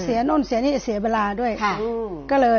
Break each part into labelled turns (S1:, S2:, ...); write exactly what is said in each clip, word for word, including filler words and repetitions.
S1: เสียโน่นเสียนี่เสียเวลาด้วยก็เลย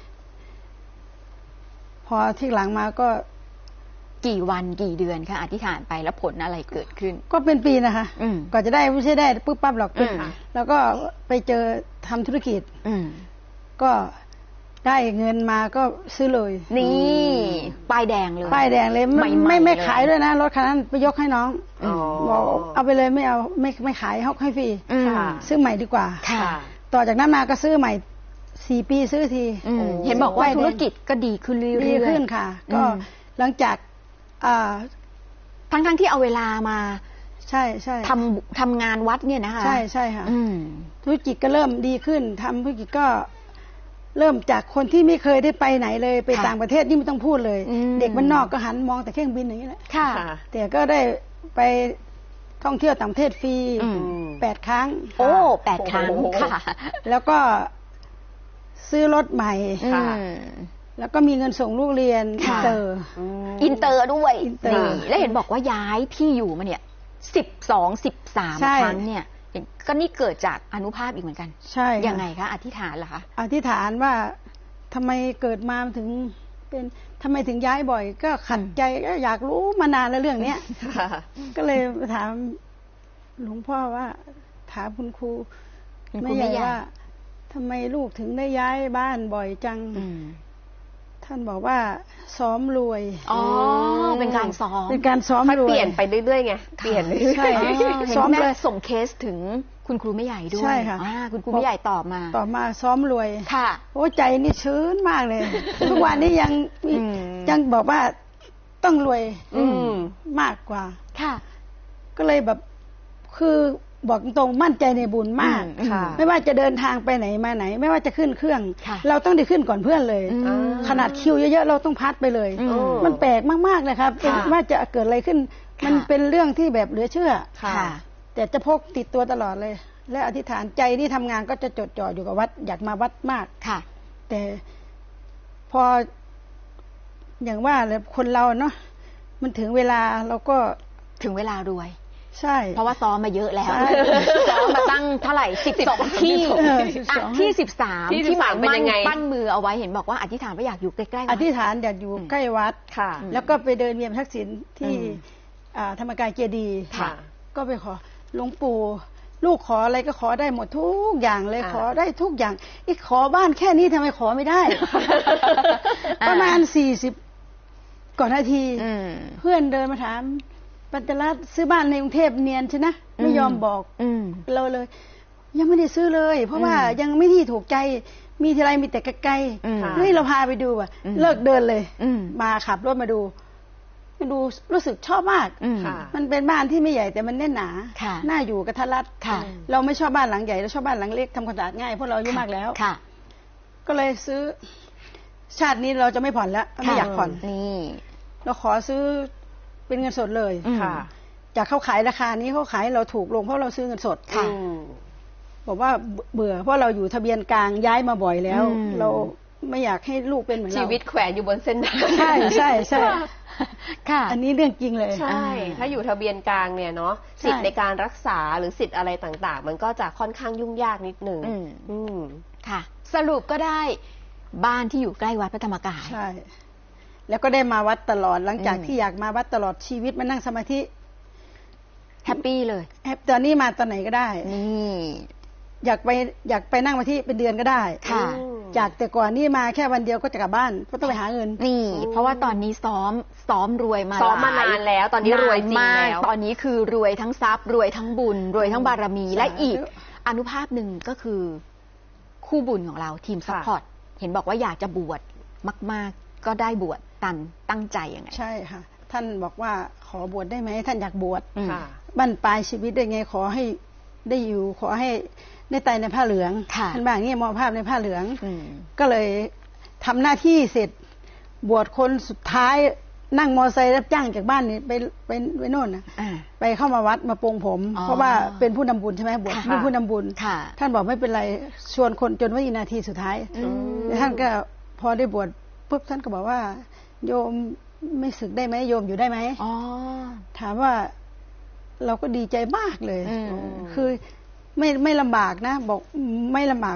S1: พอที่หลังมาก็
S2: กี่วันกี่เดือนคะอธิษฐานไปแล้วผลอะไรเกิดขึ้น
S1: ก็เป็นปีนะคะก่อนจะได้ไม่ใช่ได้ปุ๊บปั๊บหรอกแล้วก็ไปเจอทำธุรกิจก็ได้เงินมาก็ซื้อเลย
S2: นี่ป้ายแดงเลย
S1: ป้ายแดงเลยไม่ไม่ไม่ขายด้วยนะรถคันนั้นไปยกให้น้องบอกเอาไปเลยไม่เอาไม่ไม่ขายเขาให้ฟรีซื้อใหม่ดีกว่าต่อจากนั้นมาก็ซื้อใหม่สี่ปีซื้อที
S2: เห็นบอกว่าธุรกิจก็ดีขึ้นเรื่อยๆ
S1: ดีขึ้นค่ะก็หลังจาก
S2: ทั้งทั้งที่เอาเวลามา
S1: ใช่ใช่
S2: ทำทำงานวัดเนี่ยนะคะ
S1: ใช่ใช่ค่ะธุรกิจก็เริ่มดีขึ้นทำธุรกิจก็เริ่มจากคนที่ไม่เคยได้ไปไหนเลยไปต่างประเทศนี่ไม่ต้องพูดเลยเด็กบ้านนอกก็หันมองแต่เครื่องบินอย่างนี้แหละแต่ก็ได้ไปท่องเที่ยวต่างประเทศฟรีแปดครั้ง
S2: โอ้แปดครั้งค่ะ
S1: แล้วก็ซื้อรถใหม่แล้วก็มีเงินส่งลูกเรียนอินเตอร์
S2: อินเตอร์ด้วยนี่แล้วเห็นบอกว่าย้ายที่อยู่มาเนี่ยสิบสองสิบสามครั้งเนี่ยก็นี่เกิดจากอานุภาพอีกเหมือนกัน
S1: ใช่
S2: ยังไงคะอธิษฐานเหรอคะ
S1: อธิษฐานว่าทำไมเกิดมาถึงเป็นทำไมถึงย้ายบ่อยก็ขัดใจก็อยากรู้มานานแล้วเรื่องเนี้ยก็เลยถามหลวงพ่อว่าถามคุณครูไม่ใหญ่ว่าทำไมลูกถึงได้ย้ายบ้านบ่อยจังท่านบอกว่าซ้อมรวย
S2: อ๋อเป็นการซ้อม
S1: เป็นการซ้อมรวย
S3: เปลี่ยนไปเรื่อยๆไงเปลี่ยนเรื่อย
S2: ๆซ้อมเลยส่งเคสถึงคุณครูไม่ใหญ่ด้วย
S1: ใช่ค่ะ
S2: คุณครูไม่ใหญ่ตอบมา
S1: ตอบมาซ้อมรวย
S2: ค่ะ
S1: โอ้ใจนี่ชื้นมากเลยทุกวันนี้ยังยังบอกว่าต้องรวยมากกว่า
S2: ค่ะ
S1: ก็เลยแบบคือบอกตรงมั่นใจในบุญมากไม่ว่าจะเดินทางไปไหนมาไหนไม่ว่าจะขึ้นเครื่องเราต้องได้ขึ้นก่อนเพื่อนเลยขนาดคิวเยอะๆเราต้องพัดไปเลยมันแปลกมากๆเลยครับว่าจะเกิดอะไรขึ้นมันเป็นเรื่องที่แบบเหลือเชื่อแต่จะพกติดตัวตลอดเลยและอธิษฐานใจที่ทำงานก็จะจดจ่ออยู่กับวัดอยากมาวัดมากแต่พออย่างว่าเลยคนเราเนาะมันถึงเวลาเราก็
S2: ถึงเวลารวย
S1: ใช่
S2: เพราะว่าซ้อมมาเยอะแล้วซ้อมมาตั้งเท่าไหร่สิบสองที่ที่สิบสามที่หมายมั่นปั้นมือเอาไว้เห็นบอกว่าอธิษฐานว่าอยากอยู่ใกล้ๆ
S1: อธิษฐานอยากอยู่ใกล้วัดแล้วก็ไปเดินเวียนทักษิณที่ธรรมกายเจดีย์ก็ไปขอหลวงปู่ลูกขออะไรก็ขอได้หมดทุกอย่างเลยขอได้ทุกอย่างอีกขอบ้านแค่นี้ทำไมขอไม่ได้ประมาณสี่สิบก่อนนาทีเพื่อนเดินมาถามปัญจรัตน์ซื้อบ้านในกรุงเทพเนียนใช่นะไม่ยอมบอกเราเลยยังไม่ได้ซื้อเลยเพราะว่ายังไม่ที่ถูกใจมีทีไรมีแต่ไกลๆเฮ้ยเราพาไปดูอ่ะเลิกเดินเลยมาขับรถมาดูมาดูรู้สึกชอบมากมันเป็นบ้านที่ไม่ใหญ่แต่มันแน่นหนาน่าอยู่กระทัดรัดเราไม่ชอบบ้านหลังใหญ่เราชอบบ้านหลังเล็กทำความสะอาดง่ายเพราะเราอายุมากแล้วก็เลยซื้อชาตินี้เราจะไม่ผ่อนแล้วไม่อยากผ่อน
S2: นี่
S1: เราขอซื้อเป็นเงินสดเลยค่ะจากเขาขายราคานี้เขาขายเราถูกลงเพราะเราซื้อเงินสดค่ะบอกว่าเบื่อเพราะเราอยู่ทะเบียนกลางย้ายมาบ่อยแล้วเราไม่อยากให้ลูกเป็นเหมือนเรา
S3: ชีวิตแขวนอยู่บนเส้นทาง
S1: ใช่ใช่ใช่ค่ะอันนี้เรื่องจริงเลย
S3: ใช่ถ้าอยู่ทะเบียนกลางเนี่ยเนาะสิทธิ์ในการรักษาหรือสิทธิ์อะไรต่างๆมันก็จะค่อนข้างยุ่งยากนิดนึง
S2: อืมค่ะสรุปก็ได้บ้านที่อยู่ใกล้วัดพระธรรมกาย
S1: ใช่แล้วก็ได้มาวัดตลอดหลังจากที่อยากมาวัดตลอดชีวิตมานั่งสมาธิ
S2: แฮปปี้เลย
S1: แฮปตอนนี้มาตอนไหนก็ได้
S2: นี่
S1: อยากไปอยากไปนั่งสมาธิเป็นเดือนก็ได้
S2: ค่ะ
S1: จากแต่ก่อนนี่มาแค่วันเดียวก็จะกลับบ้านเพราะต้องไปหาเงิน
S2: นี่เพราะว่าตอนนี้ซ้อมซ้อมรวยมา
S3: ซ้อมมานานแล้วตอนนี้รวยจริงแล้ว
S2: ตอนนี้คือรวยทั้งทรัพย์รวยทั้งบุญรวยทั้งบารมีและอีกอนุภาพหนึ่งก็คือคู่บุญของเราทีมซัพพอร์ตเห็นบอกว่าอยากจะบวชมากๆก็ได้บวชตันตั้งใจยังไง
S1: ใช่ค่ะท่านบอกว่าขอบวชได้ไหมท่านอยากบวชบั้นปลายชีวิตได้ไงขอให้ได้อยู่ขอให้ได้ตายในผ้าเหลืองท่านบอกงี้มองภาพในผ้าเหลืองก็เลยทำหน้าที่เสร็จบวชคนสุดท้ายนั่งมอเตอร์ไซค์รับจ้างจากบ้านนี่ไปไปไปโน่นนะไปเข้ามาวัดมาปรงผมเพราะว่าเป็นผู้นำบุญใช่ไหมบวชเป็นผู้นำบุญท่านบอกไม่เป็นไรชวนคนจนวินาทีสุดท้ายท่านก็พอได้บวชปุ๊บท่านก็บอกว่าโยมไม่สึกได้ไหมโยมอยู่ได้ไหมถามว่าเราก็ดีใจมากเลยคือไม่ไม่ลำบากนะบอกไม่ลำบาก